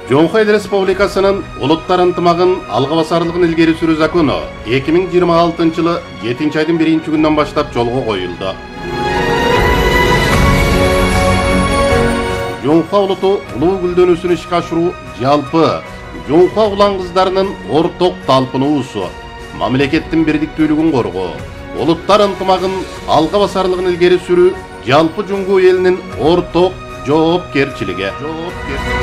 Жоңхо Эл Республикасынын улуттар ынтымагын алга басарлыгын илгери сүрүү закону 2026 жылы 7-айдын 1-күнүнөн баштап жолго коюлду. Жоңхо улуту улуу гүлдөнүүсүн ишке ашыруу жалпы жоңхо улан кыздарынын орток талпынуусу, мамлекеттин бирдиктүүлүгүн коргоо, улуттар ынтымагын алга басарлыгын илгери сүрүү жалпы жоңхо элинин орток жоопкерчилиги.